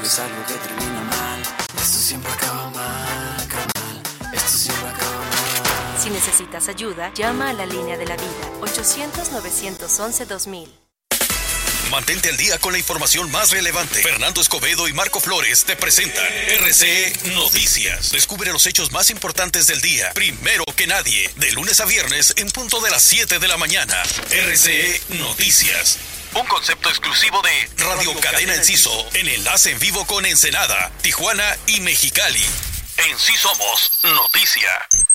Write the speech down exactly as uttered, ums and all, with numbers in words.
es algo que termina mal. Esto siempre acaba mal, acaba mal. Esto siempre acaba mal. Si necesitas ayuda, llama a la línea de la vida, ochocientos, novecientos once, dos mil. Mantente al día con la información más relevante. Fernando Escobedo y Marco Flores te presentan R C E Noticias. Descubre los hechos más importantes del día, primero que nadie, de lunes a viernes en punto de las siete de la mañana. R C E Noticias. Un concepto exclusivo de Radio Cadena Enciso, en enlace en vivo con Ensenada, Tijuana y Mexicali. En Sí Somos Noticia.